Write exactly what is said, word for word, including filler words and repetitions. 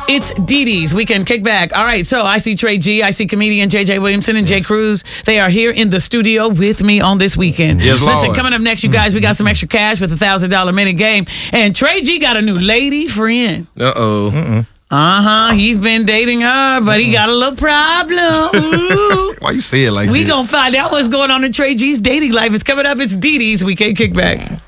It's Dee Dee's Weekend Kickback. All right, so I see Trey G, I see comedian J J Williamson and Jay Cruz. They are here in the studio with me on this weekend. Yes, Listen, Lord. coming up next, you guys, we got some extra cash with a one thousand dollars minute game. And Trey G got a new lady friend. Uh-oh. Mm-mm. Uh-huh. He's been dating her, but he got a little problem. Ooh. Why you say it like We that? gonna find out what's going on in Trey G's dating life. It's coming up. It's Dee Dee's Weekend Kickback.